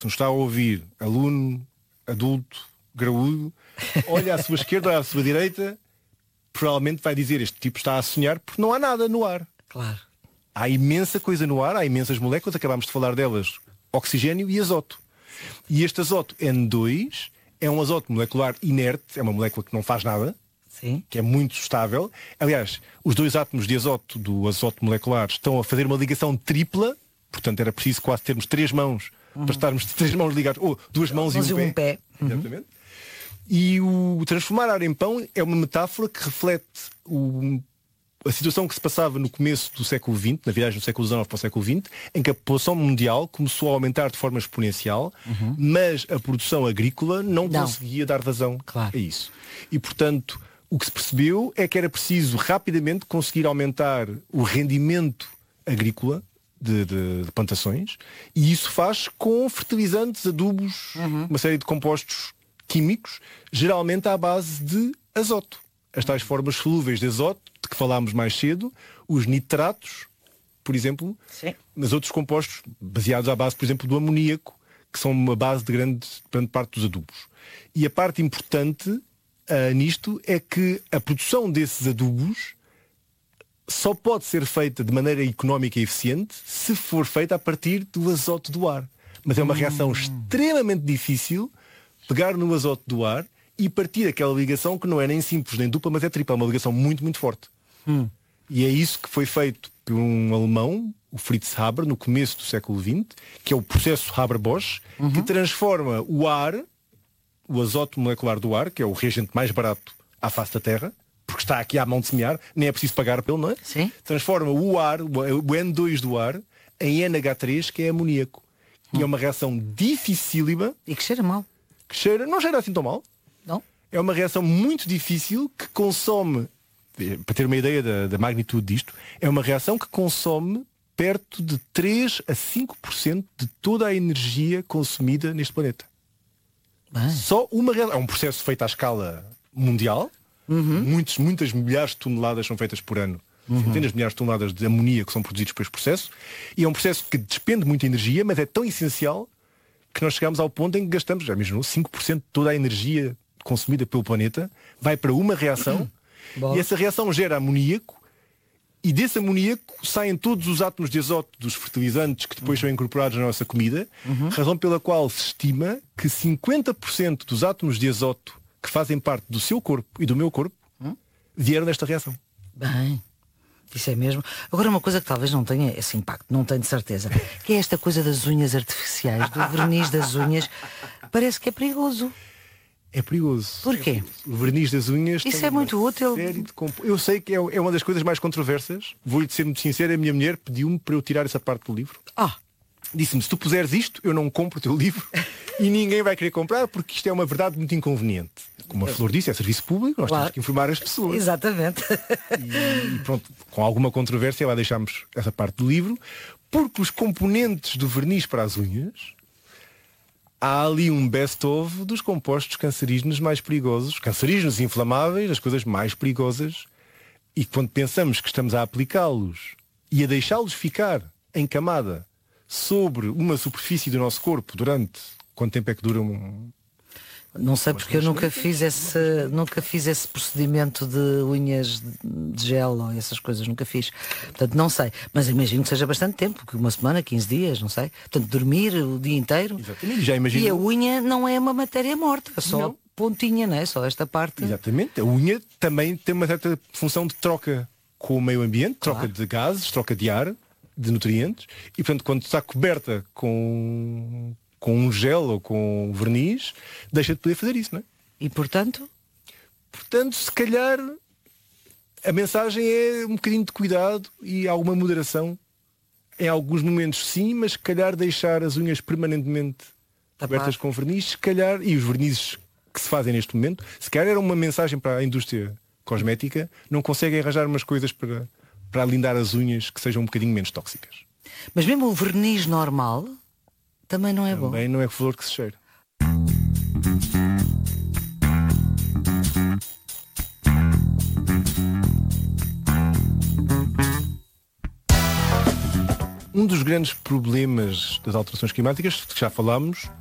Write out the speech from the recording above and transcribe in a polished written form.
Se nos está a ouvir, aluno, adulto, graúdo, olha à sua esquerda, olha à sua direita, provavelmente vai dizer, este tipo está a sonhar porque não há nada no ar. Claro. Há imensa coisa no ar, há imensas moléculas, acabámos de falar delas, oxigênio e azoto. E este azoto N2 é um azoto molecular inerte, é uma molécula que não faz nada, Sim. que é muito estável. Aliás, os dois átomos de azoto do azoto molecular estão a fazer uma ligação tripla, portanto era preciso quase termos 3 mãos para estarmos 3 mãos ligadas, ou 2 mãos e um pé. Exatamente. E o transformar ar em pão é uma metáfora que reflete a situação que se passava no começo do século XX, na viagem do século XIX para o século XX, em que a população mundial começou a aumentar de forma exponencial, mas a produção agrícola não conseguia dar vazão a isso. E, portanto, o que se percebeu é que era preciso rapidamente conseguir aumentar o rendimento agrícola de plantações, e isso faz com fertilizantes, adubos, uma série de compostos químicos, geralmente à base de azoto. As tais formas solúveis de azoto, de que falámos mais cedo, os nitratos, por exemplo, mas outros compostos baseados à base, por exemplo, do amoníaco, que são uma base de grande parte dos adubos. E a parte importante nisto é que a produção desses adubos só pode ser feita de maneira económica e eficiente se for feita a partir do azoto do ar. Mas é uma reação extremamente difícil pegar no azoto do ar e partir aquela ligação que não é nem simples nem dupla, mas é tripla, é uma ligação muito, muito forte. E é isso que foi feito por um alemão, o Fritz Haber, no começo do século XX, que é o processo Haber-Bosch, que transforma o ar, o azoto molecular do ar, que é o reagente mais barato à face da Terra, porque está aqui à mão de semear, nem é preciso pagar pelo, não é? Sim. Transforma o ar, o N2 do ar, em NH3, que é amoníaco. Que é uma reação dificílima. E que cheira mal. Não cheira assim tão mal. Não? É uma reação muito difícil que consome, para ter uma ideia da magnitude disto, é uma reação que consome perto de 3 a 5% de toda a energia consumida neste planeta. Só uma reação. É um processo feito à escala mundial. Muitas milhares de toneladas são feitas por ano. Centenas de milhares de toneladas de amoníaco que são produzidos por este processo. E é um processo que despende muita energia, mas é tão essencial que nós chegamos ao ponto em que gastamos, já imaginou, 5% de toda a energia consumida pelo planeta vai para uma reação. E essa reação gera amoníaco, e desse amoníaco saem todos os átomos de azoto dos fertilizantes que depois são incorporados na nossa comida, razão pela qual se estima que 50% dos átomos de azoto que fazem parte do seu corpo e do meu corpo vieram desta reação. Bem, isso é mesmo. Agora uma coisa que talvez não tenha esse impacto, não tenho de certeza, que é esta coisa das unhas artificiais, do verniz das unhas. Parece que é perigoso. É perigoso. Porquê? O verniz das unhas. Isso é muito útil. Eu sei que é uma das coisas mais controversas. Vou-lhe ser muito sincero, a minha mulher pediu-me para eu tirar essa parte do livro. Disse-me, se tu puseres isto, eu não compro o teu livro e ninguém vai querer comprar porque isto é uma verdade muito inconveniente. Como a Flor disse, é serviço público, nós temos que informar as pessoas. Exatamente. E pronto, com alguma controvérsia lá deixámos essa parte do livro, porque os componentes do verniz para as unhas, há ali um best-of dos compostos cancerígenos mais perigosos, cancerígenos inflamáveis, as coisas mais perigosas, e quando pensamos que estamos a aplicá-los e a deixá-los ficar em camada sobre uma superfície do nosso corpo durante quanto tempo é que dura Não sei, porque eu nunca fiz esse procedimento de unhas de gel ou essas coisas, nunca fiz. Portanto, não sei. Mas imagino que seja bastante tempo, que uma semana, 15 dias, não sei. Portanto, dormir o dia inteiro. Exatamente, já imagino. E a unha não é uma matéria morta, é só pontinha, não é? Só esta parte. Exatamente. A unha também tem uma certa função de troca com o meio ambiente, troca de gases, troca de ar, de nutrientes. E, portanto, quando está coberta com um gel ou com verniz, deixa de poder fazer isso, não é? E portanto? Portanto, se calhar a mensagem é um bocadinho de cuidado e alguma moderação. Em alguns momentos sim, mas se calhar deixar as unhas permanentemente cobertas com verniz, se calhar, e os vernizes que se fazem neste momento, se calhar era uma mensagem para a indústria cosmética, não conseguem arranjar umas coisas para alindar as unhas que sejam um bocadinho menos tóxicas. Mas mesmo o verniz normal também não é bom. Também não é flor que se cheira. Um dos grandes problemas das alterações climáticas, que já falámos,